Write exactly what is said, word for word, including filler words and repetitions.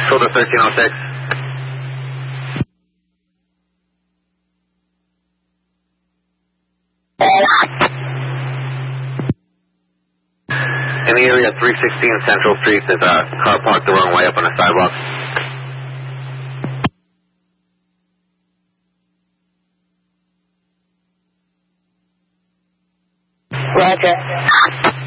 Shoulder thirteen oh six. In the area three sixteen Central Street, there's a car parked the wrong way up on the sidewalk. Roger.